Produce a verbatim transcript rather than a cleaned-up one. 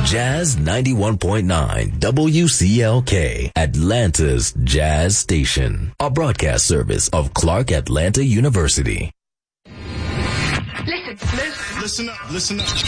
Jazz ninety-one point nine W C L K, Atlanta's Jazz Station. A broadcast service of Clark Atlanta University. Listen, listen. Listen up, listen up.